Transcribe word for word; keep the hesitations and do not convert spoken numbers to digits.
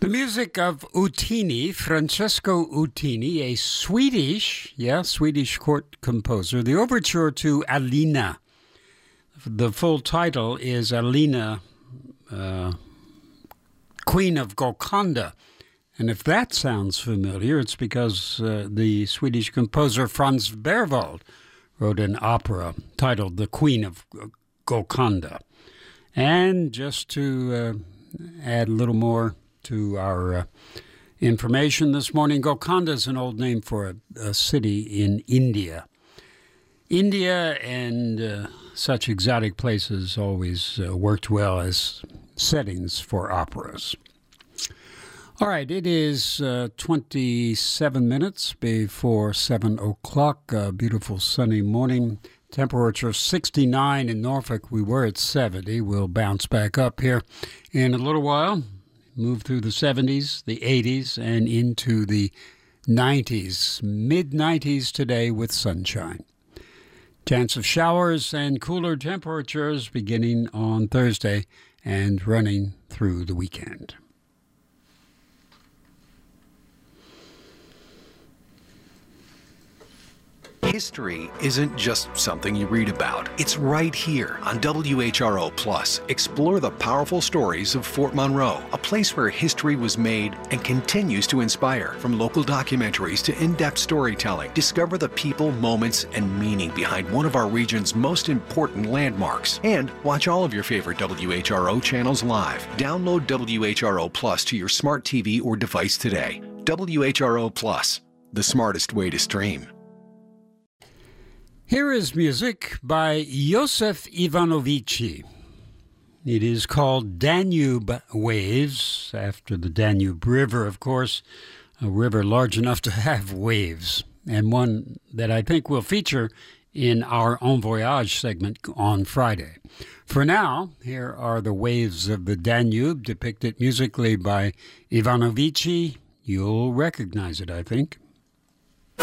The music of Utini, Francesco Utini, a Swedish, yeah, Swedish court composer. The overture to Alina. The full title is Alina, uh, Queen of Golconda. And if that sounds familiar, it's because uh, the Swedish composer Franz Berwald wrote an opera titled The Queen of Golconda. And just to uh, add a little more to our uh, information this morning, Golconda is an old name for a, a city in India. India and uh, such exotic places always uh, worked well as settings for operas. All right, it is uh, twenty-seven minutes before seven o'clock, a beautiful sunny morning. Temperature sixty-nine in Norfolk. We were at seventy. We'll bounce back up here in a little while. Move through the seventies, the eighties, and into the nineties, mid-nineties today with sunshine. Chance of showers and cooler temperatures beginning on Thursday and running through the weekend. History isn't just something you read about. It's right here on W H R O Plus. Explore the powerful stories of Fort Monroe, a place where history was made and continues to inspire. From local documentaries to in-depth storytelling, discover the people, moments, and meaning behind one of our region's most important landmarks. And watch all of your favorite W H R O channels live. Download W H R O Plus to your smart T V or device today. W H R O Plus, the smartest way to stream. Here is music by Josef Ivanovici. It is called Danube Waves, after the Danube River, of course, a river large enough to have waves, and one that I think will feature in our En Voyage segment on Friday. For now, here are the waves of the Danube, depicted musically by Ivanovici. You'll recognize it, I think.